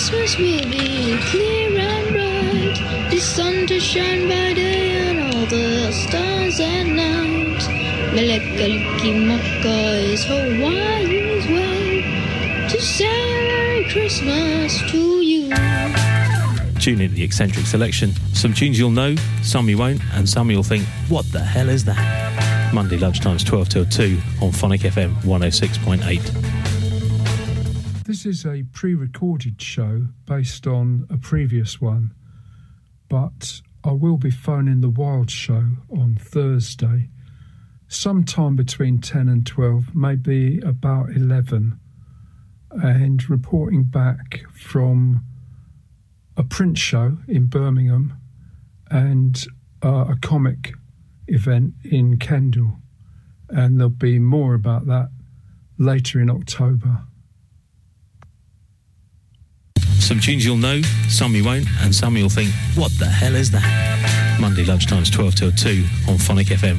Christmas will be clear and bright, the sun to shine by day and all the stars at night. Melekalikimaka is Hawaii's way to say a Merry Christmas to you. Tune in to the Eccentric Selection. Some tunes you'll know, some you won't, and some you'll think, what the hell is that? Monday lunchtimes 12 till 2 on Phonic FM 106.8. This is a pre-recorded show based on a previous one, but I will be phoning the Wild Show on Thursday, sometime between 10 and 12, maybe about 11, and reporting back from a print show in Birmingham and a comic event in Kendal, and there'll be more about that later in October. Some tunes you'll know, some you won't, and some you'll think, what the hell is that? Monday lunchtimes 12 till 2 on Phonic FM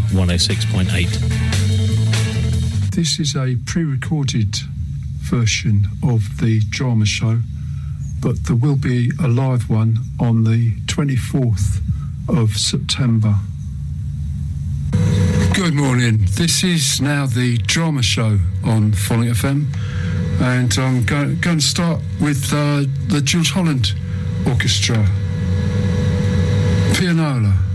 106.8. This is a pre-recorded version of the drama show, but there will be a live one on the 24th of September. Good morning. This is now the drama show on Phonic FM. And I'm going to start with the Jules Holland Orchestra, Pianola.